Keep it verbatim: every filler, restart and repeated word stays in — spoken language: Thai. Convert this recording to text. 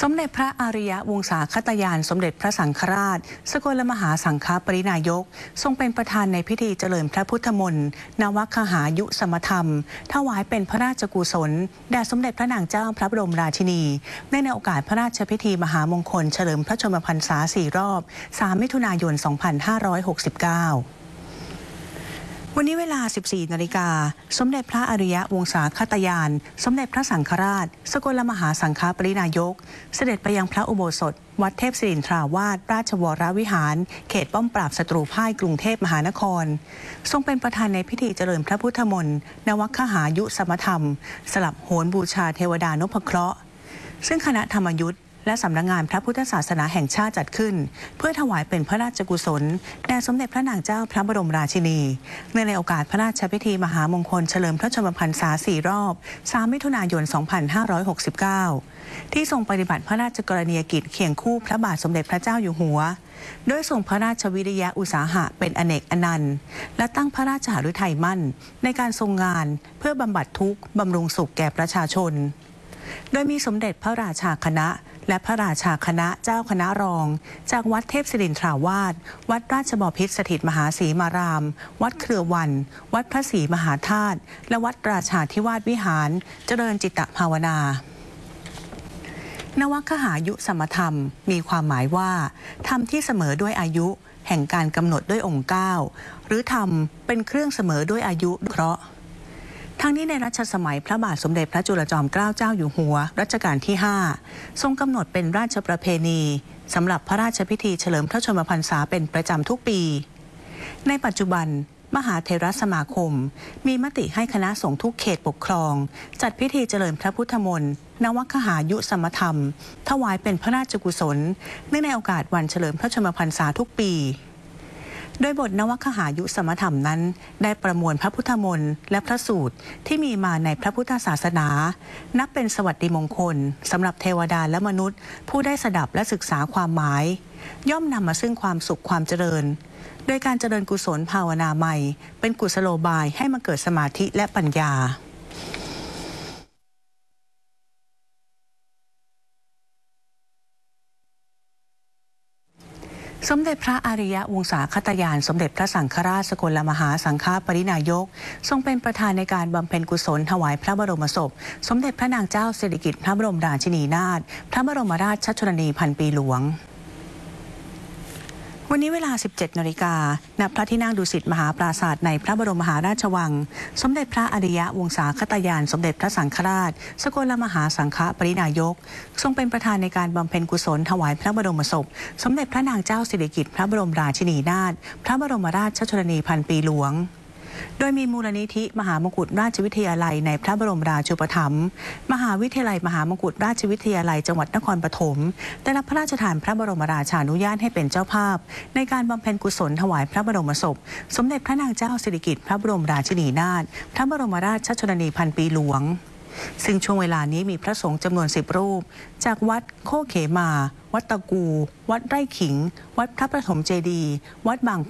สมเด็จพระอริยวงศาคตยานสมเด็จพระสังฆราชสกลมหาสังฆปรินายกทรงเป็นประธานในพิธีเจริญพระพุทธมนต์นวคหายุสมธรรมถวายเป็นพระราชกุศลแด่สมเด็จพระนางเจ้าพระบรมราชินีในโอกาสพระราชพิธีมหามงคลเฉลิมพระชนมพรรษาสี่รอบสามมิถุนายนสองพันห้าร้อยหกสิบเก้าวันนี้เวลา สิบสี่นาฬิกา สมเด็จพระอริยวงศาคตยานสมเด็จพระสังฆราชสกลมหาสังฆปรินายกเสด็จไปยังพระอุโบสถวัดเทพศิรินทราวาสราชวรวิหารเขตป้อมปราบศัตรูพ่ายกรุงเทพมหานครทรงเป็นประธานในพิธีเจริญพระพุทธมนต์นวคหายุสมธรรมสลับโหรบูชาเทวดานพเคราะห์ซึ่งคณะธรรมยุทธและสำนักงานพระพุทธศาสนาแห่งชาติจัดขึ้นเพื่อถวายเป็นพระราชกุศลแด่สมเด็จพระนางเจ้าพระบรมราชินีเนื่องในโอกาสพระราชพิธีมหามงคลเฉลิมพระชนมพรรษาสี่รอบสามมิถุนายนสองพันห้าร้อยหกสิบเก้าที่ทรงปฏิบัติพระราชกรณียกิจเคียงคู่พระบาทสมเด็จพระเจ้าอยู่หัวโดยทรงพระราชวิริยะอุตสาหะเป็นอเนกอนันต์และตั้งพระราชหฤทัยมั่นในการทรงงานเพื่อบำบัดทุกข์บำรุงสุขแก่ประชาชนโดยมีสมเด็จพระราชาคณะและพระราชาคณะเจ้าคณะรองจากวัดเทพศิรินทราวาสวัดราชบพิตรสถิตมหาศรีมารามวัดเครือวันวัดพระศรีมหาธาตุและวัดราชาธิวาสวิหารเจริญจิตตภาวนานวคหายุสมธรรมมีความหมายว่าธรรมที่เสมอด้วยอายุแห่งการกำหนดด้วยองค์เก้าหรือธรรมเป็นเครื่องเสมอด้วยอายุเคราะห์ทั้งนี้ในรัชสมัยพระบาทสมเด็จพระจุลจอมเกล้าเจ้าอยู่หัวรัชกาลที่ห้าทรงกำหนดเป็นราชประเพณีสำหรับพระราชพิธีเฉลิมพระชนมพรรษาเป็นประจำทุกปีในปัจจุบันมหาเถรสมาคมมีมติให้คณะสงฆ์ทุกเขตปกครองจัดพิธีเจริญพระพุทธมนต์นวคหายุสมธรรมถวายเป็นพระราชกุศลเนื่องในโอกาสวันเฉลิมพระชนมพรรษาทุกปีโดยบทนวคหายุสมธรรมนั้นได้ประมวลพระพุทธมนต์และพระสูตรที่มีมาในพระพุทธศาสนานับเป็นสวัสดิมงคลสำหรับเทวดาและมนุษย์ผู้ได้สดับและศึกษาความหมายย่อมนำมาซึ่งความสุขความเจริญโดยการเจริญกุศลภาวนาใหม่เป็นกุศโลบายให้มาเกิดสมาธิและปัญญาสมเด็จพระอริยวงศาคตยานสมเด็จพระสังฆราชสกลมหาสังฆปรินายกทรงเป็นประธานในการบำเพ็ญกุศลถวายพระบรมศพสมเด็จพระนางเจ้าสิริกิติ์พระบรมราชินีนาถพระบรมราชชนนีพันปีหลวงวันนี้เวลา สิบเจ็ดนาฬิกา ณ พระที่นั่งดุสิตมหาปราสาทในพระบรมมหาราชวังสมเด็จพระอริยวงศาคตยานสมเด็จพระสังฆราชสกลมหาสังฆปรินายกทรงเป็นประธานในการบำเพ็ญกุศลถวายพระบรมศพสมเด็จพระนางเจ้าสิริกิติ์พระบรมราชินีนาถพระบรมราชชนนีพันปีหลวงโดยมีมูลนิธิมหามกุฏราชวิทยาลัยในพระบรมราชูปถัมภ์มหาวิทยาลัยมหามกุฏราชวิทยาลัยจังหวัดนครปฐมได้รับพระราชทานพระบรมราชานุญาตให้เป็นเจ้าภาพในการบำเพ็ญกุศลถวายพระบรมศพสมเด็จพระนางเจ้าสิริกิติ์พระบรมราชินีนาถพระบรมราชชนนีพันปีหลวงซึ่งช่วงเวลานี้มีพระสงฆ์จำนวนสิบรูปจากวัดโคเขมาวัดตะกูวัดไร่ขิงวัดพระประถมเจดีย์วัดบาง